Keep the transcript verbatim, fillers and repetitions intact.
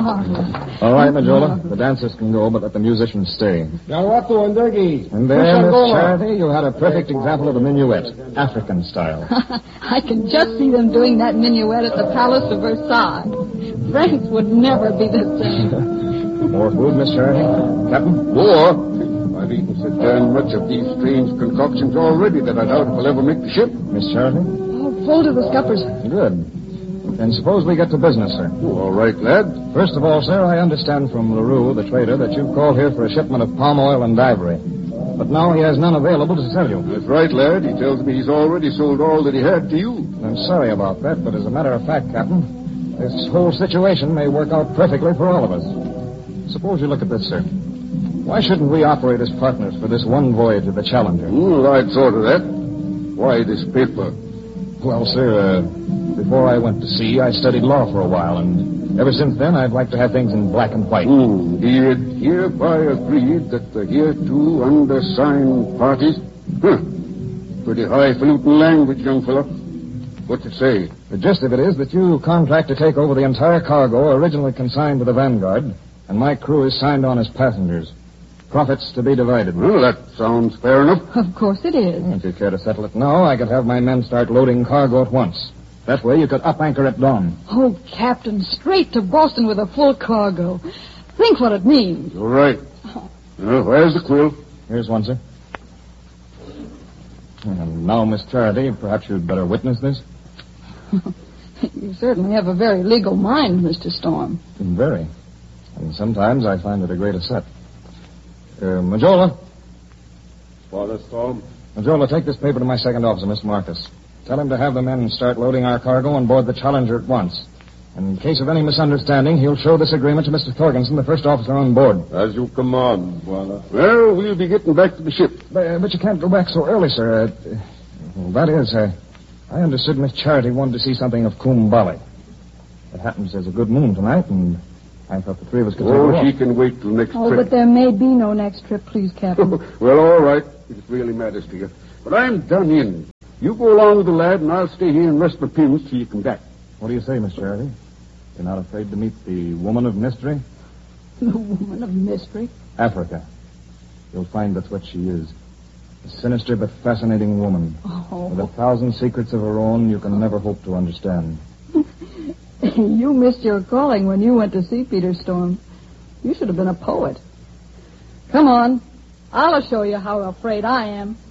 marvelous. All right, Majola. The dancers can go, but let the musicians stay. Galwato and Dergi. And there, Miss Charity, you had a perfect example of the minuet, African style. I can just see them doing that minuet at the Palace of Versailles. France would never be the same. More food, Miss Charity? Captain? More? I've eaten so darn much of these strange concoctions already that I doubt if I'll ever make the ship. Miss Charity? Oh, full to the scuppers. Good. Then suppose we get to business, sir. Oh, all right, lad. First of all, sir, I understand from LaRue, the trader, that you've called here for a shipment of palm oil and ivory. But now he has none available to sell you. That's right, lad. He tells me he's already sold all that he had to you. I'm sorry about that, but as a matter of fact, Captain, this whole situation may work out perfectly for all of us. Suppose you look at this, sir. Why shouldn't we operate as partners for this one voyage of the Challenger? Well, I'd thought of that. Why this paper? Well, sir, uh, before I went to sea, I studied law for a while, and ever since then, I'd like to have things in black and white. Hmm. He had hereby agreed that the hereto undersigned parties... Huh. Pretty highfalutin language, young fellow. What's it say? The gist of it is that you contract to take over the entire cargo originally consigned to the Vanguard, and my crew is signed on as passengers. Profits to be divided. Well, that sounds fair enough. Of course it is. If you care to settle it now, I could have my men start loading cargo at once. That way you could up anchor at dawn. Oh, Captain, straight to Boston with a full cargo. Think what it means. All right. Well, where's the quill? Here's one, sir. And now, Miss Charity, perhaps you'd better witness this. You certainly have a very legal mind, Mister Storm. Very. And sometimes I find it a great asset. Uh, Majola. Father Storm. Majola, take this paper to my second officer, Mister Marcus. Tell him to have the men start loading our cargo on board the Challenger at once. And in case of any misunderstanding, he'll show this agreement to Mister Thorgensen, the first officer on board. As you command, Father. Well, we'll be getting back to the ship. But, uh, but you can't go back so early, sir. Uh, well, that is, uh, I understood Miss Charity wanted to see something of Kumbali. It happens there's a good moon tonight, and I thought the three of us could Oh, take a she walk. can wait till next Oh, trip. but there may be no next trip, please, Captain. Well, all right, if it really matters to you. But I'm done in. You go along with the lad, and I'll stay here and rest my pins till you come back. What do you say, Miss Charity? You're not afraid to meet the woman of mystery? The woman of mystery? Africa. You'll find that's what she is. A sinister but fascinating woman. Oh. With a thousand secrets of her own you can never hope to understand. You missed your calling when you went to sea, Peter Storm. You should have been a poet. Come on. I'll show you how afraid I am.